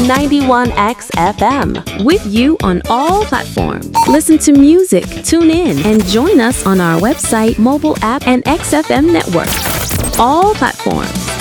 91X FM, with you on all platforms. Listen to music, tune in, and join us on our website, mobile app, and XFM network. All platforms.